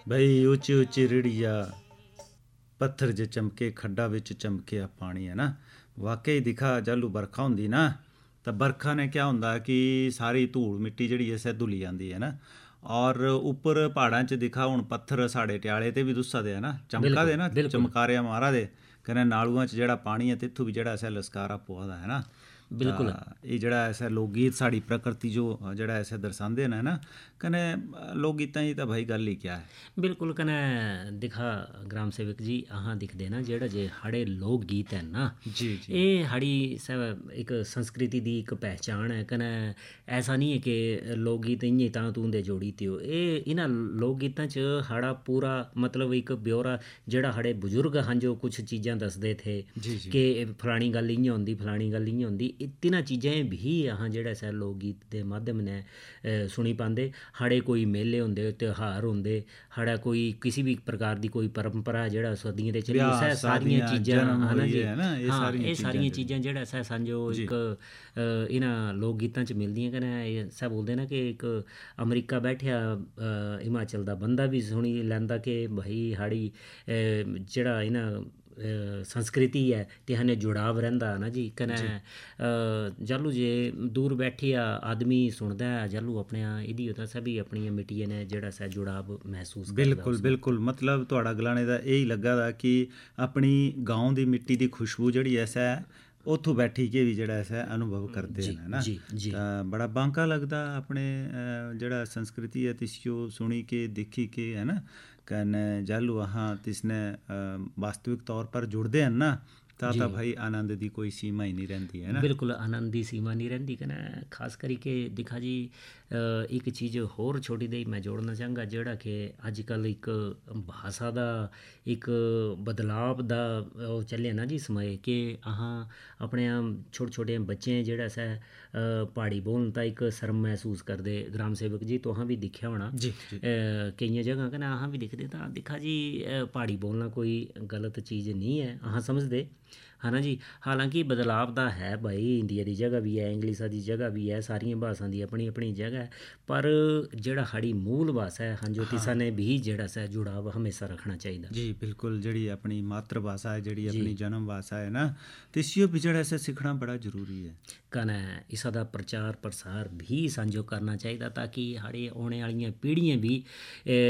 ਬਈ ਉੱਚੀ ਉੱਚੀ ਰਿੜੀਆ ਪੱਥਰ ਜੇ ਚਮਕੇ ਖੱਡਾ ਵਿੱਚ ਚਮਕਿਆ ਪਾਣੀ ਹੈ ਨਾ। ਵਾਕਈ ਦਿਖਾ ਜਾਲੂ ਬਰਖਾ ਹੁੰਦੀ ਨਾ ਤਾਂ ਬਰਖਾ ਨੇ ਕਿਆ ਹੁੰਦਾ ਕਿ ਸਾਰੀ ਧੂੜ ਮਿੱਟੀ ਜਿਹੜੀ ਐ ਧੁਲੀ ਜਾਂਦੀ ਹੈ ਨਾ। ਔਰ ਉੱਪਰ ਪਹਾੜਾਂ 'ਚ ਦਿਖਾ ਹੁਣ ਪੱਥਰ ਸਾਡੇ ਟਿਆਲੇ ਤੇ ਵੀ ਦੁੱਸਾ ਦੇ ਨਾ ਚਮਕਾ ਦੇ ਨਾ ਚਮਕਾਰਿਆ ਮਾਰਾ ਦੇ ਕਹਿੰਦੇ ਨਾਲੂਆਂ 'ਚ ਜਿਹੜਾ ਪਾਣੀ ਹੈ ਤੇ ਇੱਥੋਂ ਵੀ ਜਿਹੜਾ ਐਸਾ ਲਸਕਾਰਾ ਪੁਆ ਦਾ ਹੈ ਨਾ। बिल्कुल ਇਹ ਜਿਹੜਾ ਐਸਾ ਲੋਕ ਗੀਤ ਸਾਡੀ ਪ੍ਰਕਿਰਤੀ ਜੋ ਜਿਹੜਾ ਐਸਾ ਦਰਸਾਉਂਦੇ ਨੇ ਨਾ ਕਹਿੰਦੇ ਲੋਕ ਗੀਤਾਂ ਦੀ ਤਾਂ ਭਾਈ ਗੱਲ ਹੀ ਕਿਆ ਹੈ। बिल्कुल कने दिखा ग्राम सेवक जी अहाँ दिखदे ना जेड़ा जे साढ़े लोक गीत है ना जी जी ये साड़ी एक संस्कृति दी एक पहचान है। कने ऐसा नहीं है कि लोक गीत इ'यां तां तूं दे जोड़ी त्यो ये इन्हां लोक गीतां च साढ़ा पूरा मतलब एक ब्यौरा जेड़ा साढ़े बुजुर्ग हैं जो कुछ चीज़ां दसदे थे जी जी कि फलानी गल इ'यां होंदी फलानी गल इ'यां होंदी तिन्हां चीज़ां भी अहाँ जेड़ा सै लोक गीत दे माध्यम ने सुनी पांदे। साढ़े कोई मेले होंदे त्यौहार होंदे साढ़ा कोई किसी भी प्रकार की कोई परंपरा जेड़ा सदियों दे चली सै सारियां चीज़ां है ना जी। हाँ ये सारियां चीज़ां जेड़ा सै समझो एक इन्हां लोक गीतां च मिलदियां कने सै बोलदे ना कि एक अमरीका बैठिया हिमाचल दा बंदा भी सुनी लैंदा कि भाई साढ़ी जेड़ा इन्हां संस्कृति है ते हने जुड़ाव रहिंदा ना जी। कने जालू जे दूर बैठिया आदमी सुनदा है जालू अपने इहदी होता सभी अपनी मिट्टिया ने जेड़ा सा जुड़ाव महसूस करदा। बिल्कुल बिल्कुल मतलब ਤੁਹਾਡਾ ਗਲਾਣੇ ਦਾ ਇਹੀ ਲੱਗਾ ਦਾ ਕਿ ਆਪਣੀ ਗਾਉਂ ਦੀ ਮਿੱਟੀ ਦੀ ਖੁਸ਼ਬੂ ਜਿਹੜੀ ਐਸਾ ਉੱਥੋਂ ਬੈਠੀ ਕੇ ਵੀ ਜਿਹੜਾ ਐਸਾ ਅਨੁਭਵ ਕਰਦੇ ਨੇ ਨਾ ਤਾਂ ਬੜਾ ਬਾਂਕਾ ਲੱਗਦਾ ਆਪਣੇ ਜਿਹੜਾ ਸੰਸਕ੍ਰਿਤੀ ਹੈ ਤਿਸਿਓ ਸੁਣੀ ਕੇ ਦੇਖੀ ਕੇ है ना। कन जालू अहाँ तिसने वास्तविक तौर पर जुड़ते हैं ना ਤਾਂ भाई आनंद की कोई सीमा ही नहीं रहती है ना। बिल्कुल आनंद की सीमा नहीं रहती कने खास करके दिखा जी एक चीज़ होर छोटी दई मैं जोड़ना चाहूँगा जेड़ा कि अजकल एक भाषा का एक बदलाव दा चले ना जी समय कि अहाँ अपने छोटे छोटे बच्चे जेड़ा सा पहाड़ी बोलन तां एक शर्म महसूस करते। ग्राम सेवक जी तुहां भी दिखा होना कई जगह कने अहाँ भी दिखते तां दिखा जी पहाड़ी बोलना कोई गलत चीज़ नहीं है अहाँ समझते है ना जी। हालांकि बदलाव दा है भाई इंडिया की जगह भी है इंग्लिशा की जगह भी है सारियां भाषा की अपनी अपनी जगह है पर जेड़ा साड़ी मूल भाषा है हाँ जो तिसा ने भी जेड़ा सा जुड़ाव हमेशा रखना चाहिए जी। बिल्कुल जी अपनी मातृभाषा है जी अपनी जन्म भाषा है ना तिसियो भी जेड़ा सा सीखना बड़ा जरूरी है। कने इसा दा प्रचार प्रसार भी सांझो करना चाहिए ताकि साड़ी आने वाली पीढ़ियां भी